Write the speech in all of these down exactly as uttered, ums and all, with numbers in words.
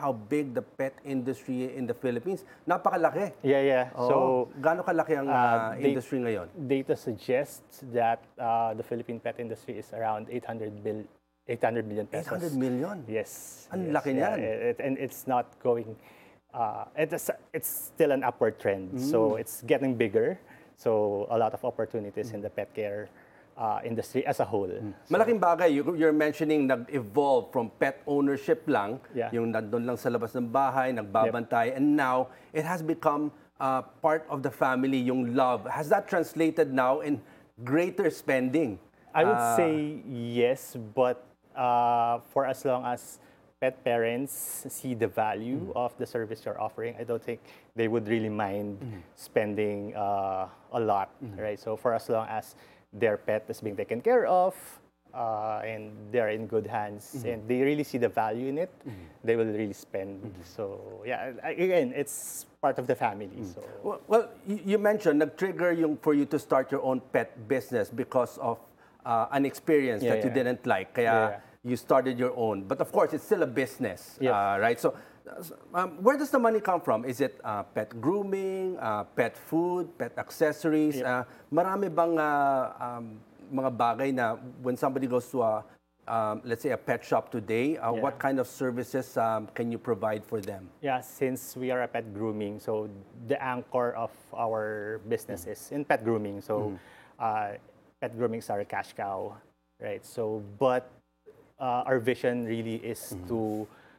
how big the pet industry in the Philippines. Napakalaki. Yeah, yeah. Oo. So, gaano kalaki ang uh, uh, da- industry ngayon? data suggests that uh, the Philippine pet industry is around eight hundred billion eight hundred million pesos. eight hundred million? Yes. Ang yes, laki yeah, niyan. it, and it's not going, uh, it's, it's still an upward trend. Mm. So it's getting bigger. So a lot of opportunities mm. in the pet care uh, industry as a whole. Mm. So, malaking bagay. You, you're mentioning nag-evolve from pet ownership lang, yeah. yung nandun lang sa labas ng bahay, nagbabantay, yep. and now it has become uh, part of the family, yung love. Has that translated now in greater spending? I would uh, say yes, but uh, for as long as pet parents see the value mm. of the service you're offering, I don't think they would really mind mm. spending uh, a lot, mm. right? So for as long as their pet is being taken care of uh, and they're in good hands mm. and they really see the value in it, mm. they will really spend. Mm. So yeah, again, it's part of the family. Mm. So well, well, you mentioned nag-trigger yung for you to start your own pet business because of uh, an experience yeah, that yeah. you didn't like. Kaya yeah, yeah. you started your own. But of course, it's still a business, yep. uh, right? So um, where does the money come from? Is it uh, pet grooming, uh, pet food, pet accessories? Yep. Uh, marami bang uh, um, mga bagay na when somebody goes to a, um, let's say, a pet shop today, uh, yeah. what kind of services um, can you provide for them? Yeah, since we are a pet grooming, so the anchor of our business mm. is in pet grooming. So mm. uh, pet grooming is our cash cow, right? So, but Uh, our vision really is mm-hmm. to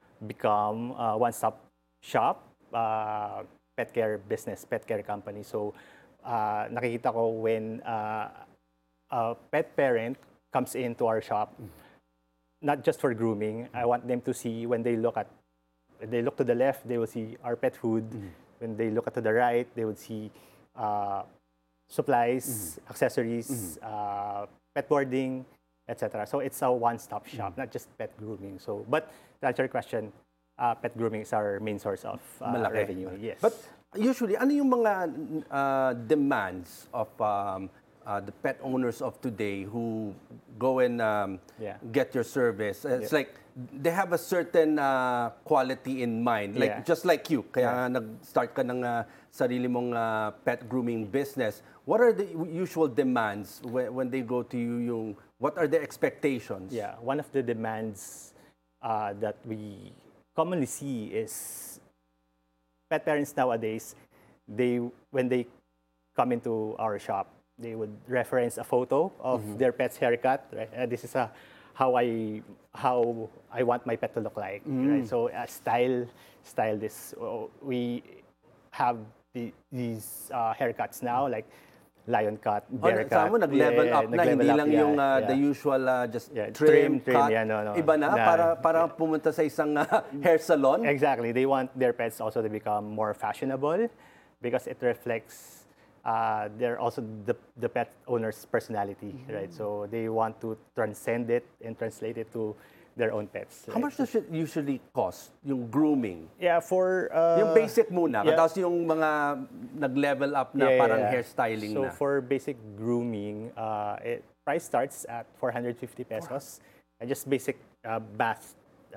become a one-stop shop, uh, pet care business, pet care company. So uh, nakikita ko when uh, a pet parent comes into our shop, mm-hmm. not just for grooming, mm-hmm. I want them to see when they look at, when they look to the left, they will see our pet food. Mm-hmm. When they look at to the right, they would see uh, supplies, mm-hmm. accessories, mm-hmm. uh, pet boarding, et cetera. So it's a one-stop shop, mm. not just pet grooming. So, but to answer your question, uh, pet grooming is our main source of uh, revenue. Yes. But usually, ano yung mga uh, demands of um, uh, the pet owners of today who go and um, yeah. get your service? It's yeah. like they have a certain uh, quality in mind, like yeah. just like you. Kaya yeah. nag-start ka ng uh, sarili mong uh, pet grooming business. What are the usual demands when, when they go to you? Yung what are the expectations? Yeah, one of the demands uh, that we commonly see is pet parents nowadays, they when they come into our shop, they would reference a photo of mm-hmm. their pet's haircut. Right? Uh, this is a how I how I want my pet to look like. Mm. Right? So uh, style style this. Uh, we have the, these uh, haircuts now, like lion cut, bear oh, cut. Mo, nag-level yeah, up na, hindi up, lang yeah, yung uh, yeah. the usual uh, just yeah, trim, trim, trim cut. Yeah, no, no. Iba na, na para, para yeah. pumunta sa isang uh, hair salon. Exactly. They want their pets also to become more fashionable because it reflects uh, they're also the, the pet owner's personality, mm-hmm. right? So they want to transcend it and translate it to their own pets. How right? much does it usually cost, yung grooming? Yeah, for... Uh, yung basic muna, yeah. tapos yung mga nag-level up na yeah, parang yeah. hairstyling so na. So for basic grooming, uh, it, price starts at four hundred fifty pesos. And just basic uh, bath,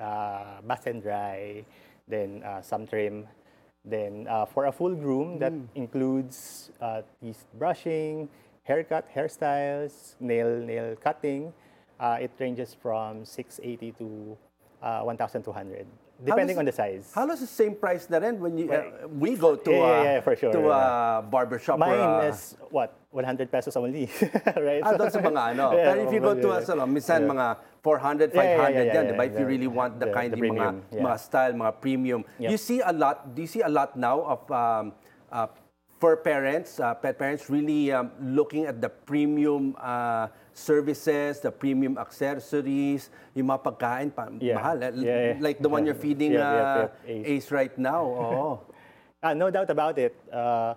uh, bath and dry, then uh, some trim. Then uh, for a full groom, that mm. includes uh, teeth brushing, haircut, hairstyles, nail nail cutting. Uh, it ranges from six eighty to uh, one thousand two hundred, depending does, on the size. Halos the same price na rin when you, uh, we go to, yeah, uh, yeah, for sure, to yeah. a barbershop. Mine or, uh, is, what, one hundred pesos only, right? Ah, doon sa mga ano. yeah, Pero if you go to a salon, minsan yeah. mga four hundred, five hundred yeah, yeah, yeah, yan, yeah, diba? yeah, If you really want the, the kind the of mga, yeah. mga style, mga premium. Yep. You see a lot, do you see a lot now of um, uh, for parents, uh, pet parents really um, looking at the premium uh, services, the premium accessories, yung mga pagkain, pa, yeah. mahal. Yeah, yeah. Like the one you're feeding yeah, uh, yeah, yeah, Ace. Ace right now. Oh. uh, no doubt about it. Uh,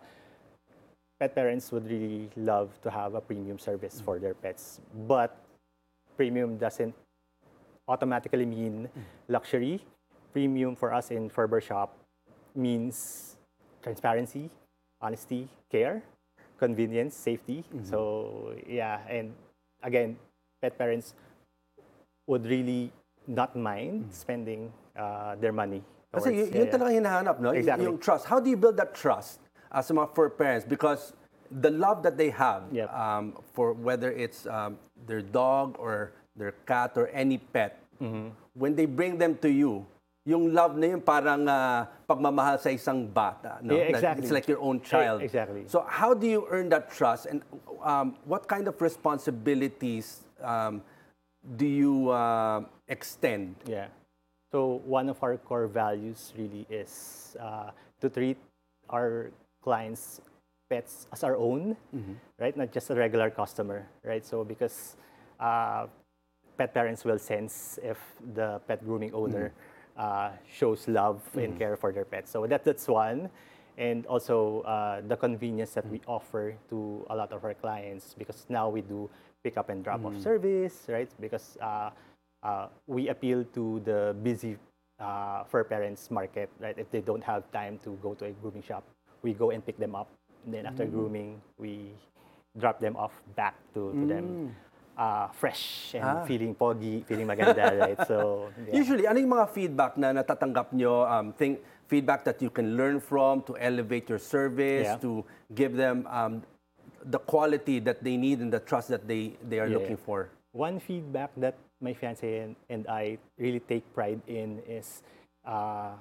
pet parents would really love to have a premium service for their pets. But premium doesn't automatically mean luxury. Premium for us in Ferber Shop means transparency, honesty, care, convenience, safety. Mm-hmm. So yeah, and again, pet parents would really not mind mm-hmm. spending uh, their money Kasi towards- yun, yeah, yun yeah. talaga hinahanap, no? Y- Exactly. Yung trust. How do you build that trust as a mga fur parents? Because the love that they have Yep. um, for whether it's um, their dog or their cat or any pet, Mm-hmm. when they bring them to you, yung love na yun parang uh, pagmamahal sa isang bata. No? Yeah, That exactly. It's like your own child. Eh, exactly. So how do you earn that trust, and um, what kind of responsibilities um, do you uh, extend? Yeah. So one of our core values really is uh, to treat our clients' pets as our own, right? Not just a regular customer, right? So because uh, pet parents will sense if the pet grooming owner uh, shows love and care for their pets. So that that's one. And also uh, the convenience that we offer to a lot of our clients, because now we do pick up and drop off service, right? Because uh, uh, we appeal to the busy uh, fur parents market, right? If they don't have time to go to a grooming shop, we go and pick them up. And then after grooming, we drop them off back to, to them uh, fresh and Ah. feeling pogi, feeling maganda, right? So yeah. Usually, ano yung mga feedback na natatanggap nyo? Um, think, feedback that you can learn from to elevate your service, Yeah. to give them um, the quality that they need and the trust that they, they are Yeah. looking for. One feedback that my fiance and, and I really take pride in is uh,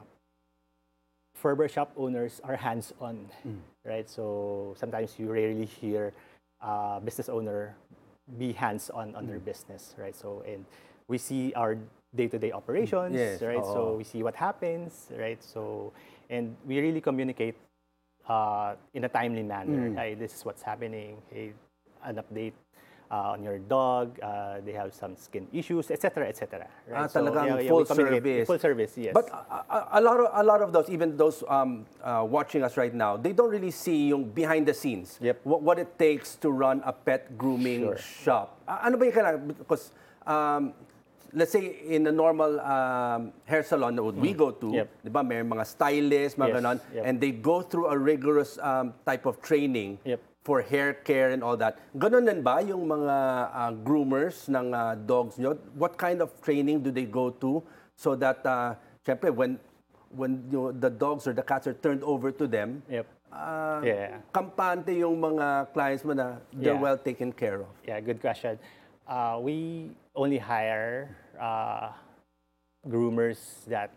fur shop owners are hands-on, right? So sometimes you rarely hear uh, business owner be hands-on on their business, right? So and we see our day-to-day operations, Yes, right? oo. So we see what happens, right? So and we really communicate uh, in a timely manner. Hey, this is what's happening. Hey, an update uh, on your dog. Uh, they have some skin issues, et cetera, et cetera. Ah, Right? talagang we full communicate- service. Full service, yes. But a, a, a lot of a lot of those, even those um, uh, watching us right now, they don't really see yung behind the scenes. Yep. What, what it takes to run a pet grooming Sure. shop. Ah, ano ba yung kailangan? Because um, let's say in a normal um, hair salon that we go to, Yep. di ba, may mga stylists, mga Yes, ganon, yep. and they go through a rigorous um, type of training. Yep. For hair care and all that. Ganon din ba yung mga uh, groomers ng uh, dogs nyo? What kind of training do they go to so that, uh, syempre, when when you know, the dogs or the cats are turned over to them, Yep. uh, Yeah. kampante yung mga clients mo na they're Yeah. well taken care of? Yeah, good question. Uh, we only hire uh, groomers that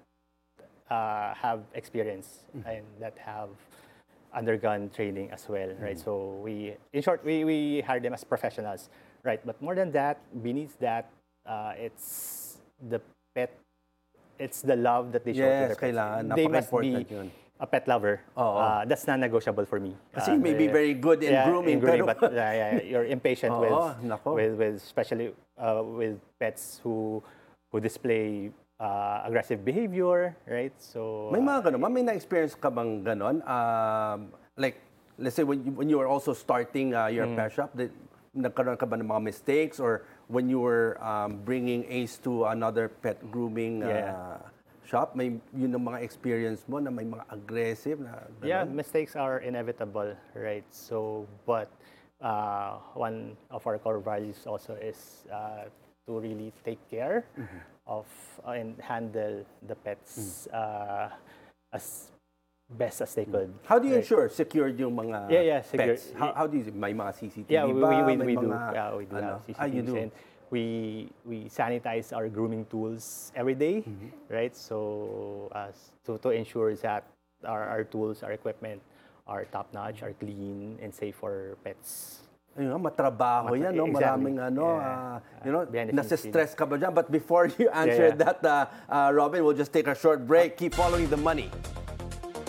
uh, have experience and that have undergone training as well, right? So we, in short, we, we hire them as professionals, right? But more than that, beneath that, uh, it's the pet, it's the love that they show to Yes, their pets. kailangan. They must Napaka-important be yun. a pet lover. Oo. Uh, that's non-negotiable for me. Kasi Uh, you may be yeah. very good in Yeah, grooming, in grooming, pero- but yeah, yeah, you're impatient with, Oo, nako. with with especially uh, with pets who who display uh, aggressive behavior, right? So May uh, mga ganon. May na-experience ka bang ganon? Um, like, let's say when you, when you were also starting uh, your Mm. pet shop, did, nagkaroon ka ba ng mga mistakes? Or when you were um, bringing Ace to another pet grooming uh, Yeah. shop, may yun ang mga experience mo na may mga aggressive na ganon? yeah, mistakes are inevitable, right? So, but uh, one of our core values also is uh, to really take care Mm-hmm. of uh, and handle the pets Mm. uh, as best as they could. How do you right? ensure secured yung mga Yeah, yeah, secure- pets? How, how do you, may mga C C T V Yeah, we, ba? we, we, May we do. mga, Yeah, we do ano? have C C T Vs. Ah, you do? And we, we sanitize our grooming tools every day, Mm-hmm. right? So as to, to ensure that our, our tools, our equipment are top-notch, are clean, and safe for pets. Ayun nga, matrabaho Matra- yan, no? exactly. Maraming ano, Yeah. ah, you know, Behind the scenes nasa-stress ka ba dyan? But before you answer Yeah, yeah. that, uh, uh, Robin, we'll just take a short break. Keep following the money.